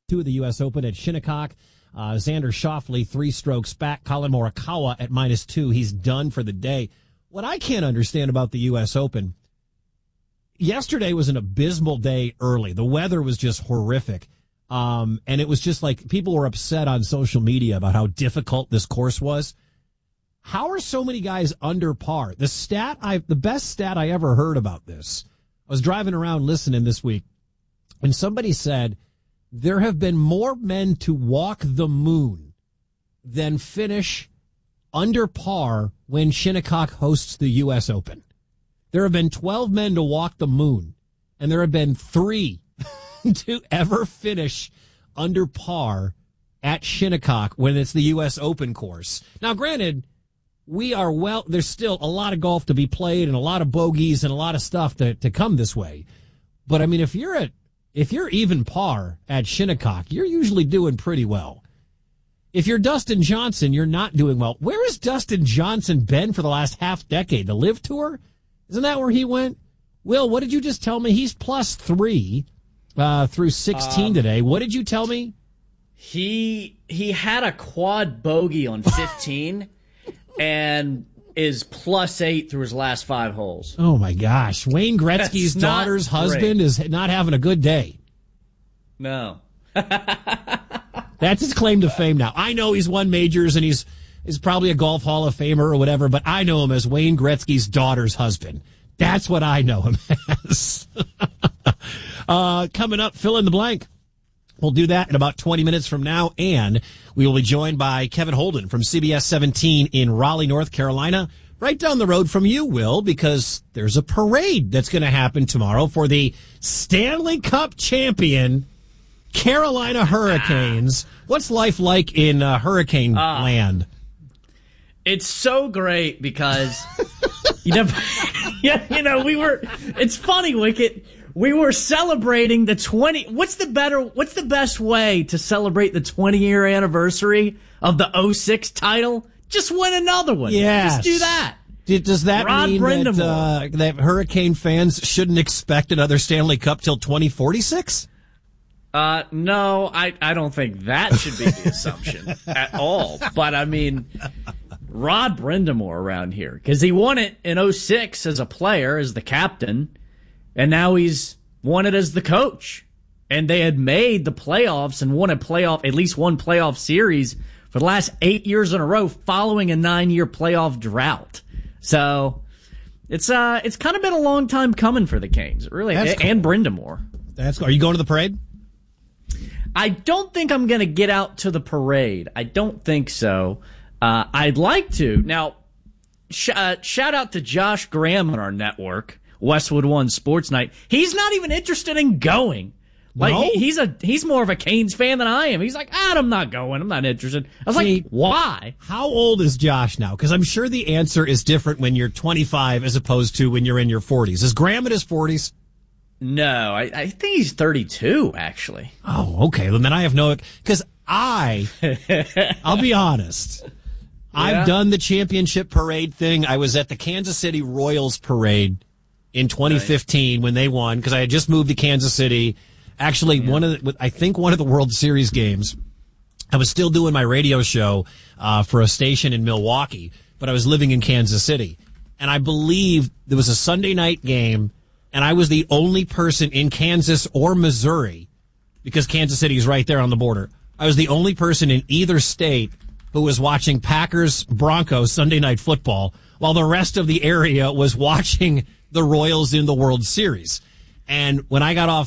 2 of the U.S. Open at Shinnecock. Xander Schauffele, 3 strokes back. Colin Morikawa at -2. He's done for the day. What I can't understand about the U.S. Open, yesterday was an abysmal day early. The weather was just horrific. And it was just like people were upset on social media about how difficult this course was. How are so many guys under par? The best stat I ever heard about this, I was driving around listening this week, and somebody said there have been more men to walk the moon than finish under par when Shinnecock hosts the U.S. Open. There have been 12 men to walk the moon, and there have been 3 to ever finish under par at Shinnecock when it's the U.S. Open course. Now, granted, there's still a lot of golf to be played and a lot of bogeys and a lot of stuff to come this way. But I mean, if you're even par at Shinnecock, you're usually doing pretty well. If you're Dustin Johnson, you're not doing well. Where has Dustin Johnson been for the last half decade? The LIV Tour? Isn't that where he went? Will, what did you just tell me? He's +3 through 16 today. What did you tell me? He had a quad bogey on 15 and is +8 through his last 5 holes. Oh, my gosh. Wayne Gretzky's daughter's husband is not having a good day. No. That's his claim to fame now. I know he's won majors and he's probably a Golf Hall of Famer or whatever, but I know him as Wayne Gretzky's daughter's husband. That's what I know him as. Coming up, fill in the blank. We'll do that in about 20 minutes from now, and we will be joined by Kevin Holden from CBS 17 in Raleigh, North Carolina, right down the road from you, Will, because there's a parade that's going to happen tomorrow for the Stanley Cup champion Carolina Hurricanes. What's life like in hurricane land? It's so great because, it's funny, Wicket. We were celebrating the 20. What's the best way to celebrate the 20-year anniversary of the 06 title? Just win another one. Yes. Just do that. Does that mean that Hurricane fans shouldn't expect another Stanley Cup till 2046? No, I don't think that should be the assumption at all. But I mean, Rod Brind'Amour around here, because he won it in 06 as a player, as the captain, and now he's won it as the coach. And they had made the playoffs and won at least one playoff series for the last 8 years in a row, following a 9-year playoff drought. So it's kind of been a long time coming for the Canes, really, and Brind'Amour. That's cool. Are you going to the parade? I don't think I'm going to get out to the parade. I don't think so. I'd like to. Now, shout out to Josh Graham on our network, Westwood One Sports Night. He's not even interested in going. Like, no? He's more of a Canes fan than I am. He's like, I'm not going. I'm not interested. I was like, why? How old is Josh now? Because I'm sure the answer is different when you're 25 as opposed to when you're in your 40s. Is Graham in his 40s? No, I think he's 32, actually. Oh, okay. Then I have because I'll be honest. Yeah. I've done the championship parade thing. I was at the Kansas City Royals parade in 2015 when they won, because I had just moved to Kansas City. Actually, I think one of the World Series games, I was still doing my radio show for a station in Milwaukee, but I was living in Kansas City. And I believe there was a Sunday night game, and I was the only person in Kansas or Missouri, because Kansas City is right there on the border. I was the only person in either state who was watching Packers-Broncos Sunday Night Football, while the rest of the area was watching the Royals in the World Series. And when I got off